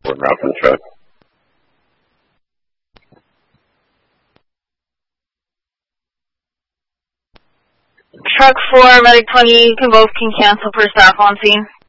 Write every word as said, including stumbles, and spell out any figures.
for Mountain Truck. Truck four, Medic twenty, you can both can cancel for staff on scene.